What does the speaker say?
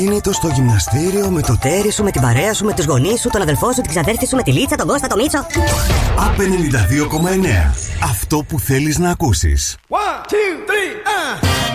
Κίνητο στο γυμναστήριο με το τέρι σου, με την παρέα σου, με τους γονείς σου, τον αδελφό σου, την ξαδέρφη σου, με τη Λίτσα, τον Κώστα, τον Μίτσο. ΑΠ 92,9. Αυτό που θέλεις να ακούσεις. 1, 2, 3,